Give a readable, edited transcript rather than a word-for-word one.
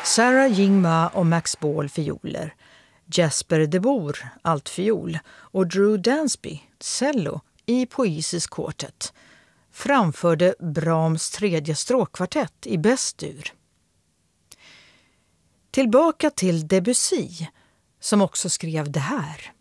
Sarah Jingma och Max Ball fioler, Jasper de Boer altfiol och Drew Dansby cello i Poesis Quartet framförde Brahms tredje stråkkvartett i Bess-dur. Tillbaka till Debussy som också skrev det här.